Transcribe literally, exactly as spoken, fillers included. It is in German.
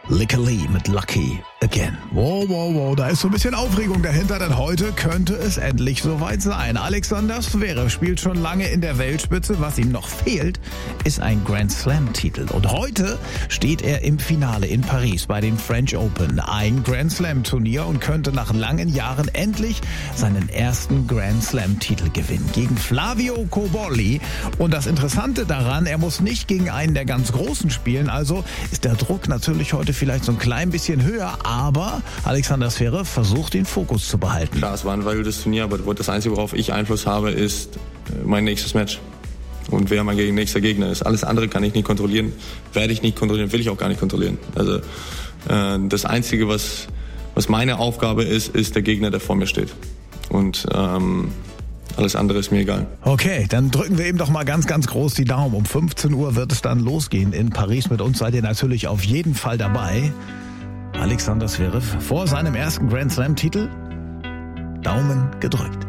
Licker Lee mit Lucky Again. Wow, wow, wow, da ist so ein bisschen Aufregung dahinter, denn heute könnte es endlich soweit sein. Alexander Zverev spielt schon lange in der Weltspitze. Was ihm noch fehlt, ist ein Grand Slam-Titel. Und heute steht er im Finale in Paris bei den French Open. Ein Grand Slam-Turnier und könnte nach langen Jahren endlich seinen ersten Grand Slam-Titel gewinnen. Gegen Flavio Cobolli. Und das Interessante daran, er muss nicht gegen einen der ganz Großen spielen. Also ist der Druck natürlich heute vielleicht so ein klein bisschen höher. Aber Alexander Zverev versucht, den Fokus zu behalten. Klar, es war ein wildes Turnier, aber das Einzige, worauf ich Einfluss habe, ist mein nächstes Match. Und wer mein nächster Gegner ist. Alles andere kann ich nicht kontrollieren, werde ich nicht kontrollieren, will ich auch gar nicht kontrollieren. Also äh, das Einzige, was, was meine Aufgabe ist, ist der Gegner, der vor mir steht. Und ähm, alles andere ist mir egal. Okay, dann drücken wir ihm doch mal ganz, ganz groß die Daumen. Um fünfzehn Uhr wird es dann losgehen in Paris. Mit uns seid ihr natürlich auf jeden Fall dabei. Alexander Zverev vor seinem ersten Grand Slam-Titel. Daumen gedrückt.